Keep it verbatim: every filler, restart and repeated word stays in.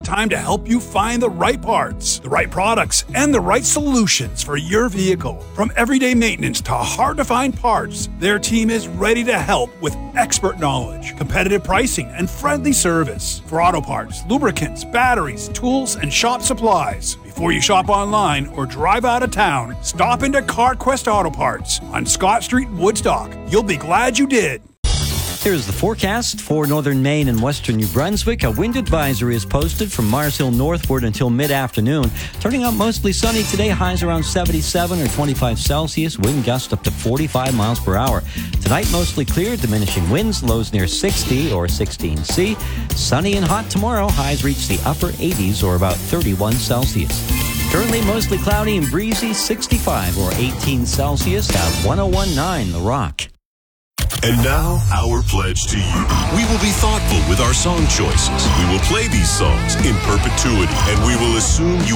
time to help you find the right parts, the right products, and the right solutions for your vehicle. From everyday maintenance to hard-to-find parts, their team is ready to help with expert knowledge, competitive pricing, and friendly service. For auto parts, lubricants, batteries, tools, and shop supplies. Before you shop online or drive out of town, stop into CarQuest Auto Parts on Scott Street in Woodstock. You'll be glad you did. Here's the forecast for northern Maine and western New Brunswick. A wind advisory is posted from Mars Hill northward until mid-afternoon. Turning out mostly sunny today, highs around seventy-seven or twenty-five Celsius, wind gust up to forty-five miles per hour. Tonight, mostly clear, diminishing winds, lows near sixty or sixteen C. Sunny and hot tomorrow, highs reach the upper eighties or about thirty-one Celsius. Currently mostly cloudy and breezy, sixty-five or eighteen Celsius at one oh one point nine The Rock. And now, our pledge to you. We will be thoughtful with our song choices. We will play these songs in perpetuity, and we will assume you